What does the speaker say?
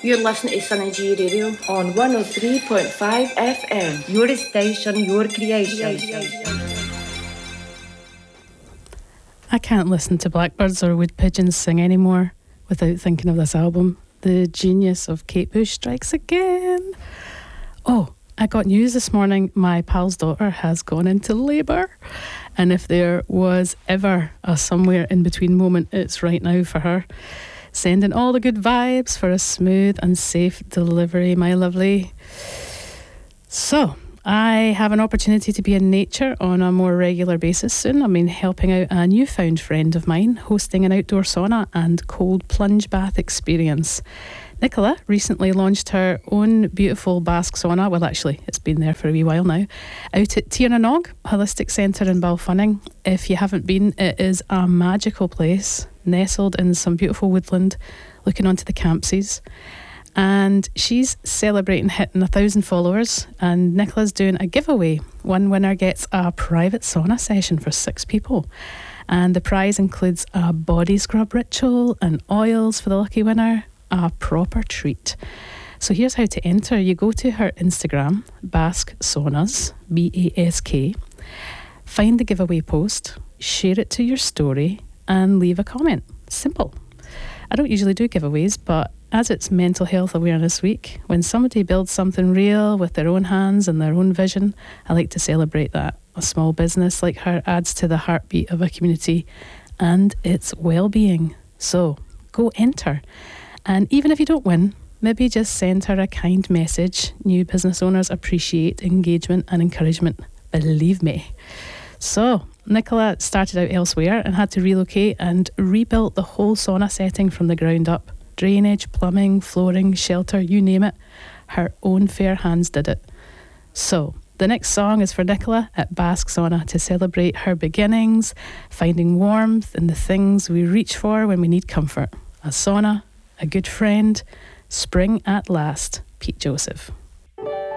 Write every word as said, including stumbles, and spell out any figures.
You're listening to Sunny G Radio on one oh three point five F M. Your station, your creation. I can't listen to blackbirds or wood pigeons sing anymore without thinking of this album. The genius of Kate Bush strikes again. Oh, I got news this morning. My pal's daughter has gone into labour. And if there was ever a somewhere in between moment, it's right now for her. Sending all the good vibes for a smooth and safe delivery, my lovely. So, I have an opportunity to be in nature on a more regular basis soon. I mean, helping out a newfound friend of mine, hosting an outdoor sauna and cold plunge bath experience. Nicola recently launched her own beautiful Basque sauna. Well, actually, it's been there for a wee while now. Out at Tir na Nog Holistic Centre in Balfunning. If you haven't been, it is a magical place, nestled in some beautiful woodland, looking onto the Campsies. And she's celebrating hitting a thousand followers, and Nicola's doing a giveaway. One winner gets a private sauna session for six people, and the prize includes a body scrub ritual and oils for the lucky winner, a proper treat. So here's how to enter. You go to her Instagram, Basque Saunas, B A S K, find the giveaway post, share it to your story, and leave a comment. Simple. I don't usually do giveaways, but as it's Mental Health Awareness Week, when somebody builds something real with their own hands and their own vision, I like to celebrate that. A small business like her adds to the heartbeat of a community and its well-being. So, go enter. And even if you don't win, maybe just send her a kind message. New business owners appreciate engagement and encouragement. Believe me. So, Nicola started out elsewhere and had to relocate and rebuilt the whole sauna setting from the ground up. Drainage, plumbing, flooring, shelter, you name it. Her own fair hands did it. So, the next song is for Nicola at Basque Sauna to celebrate her beginnings, finding warmth in the things we reach for when we need comfort. A sauna, a good friend, spring at last. Pete Joseph.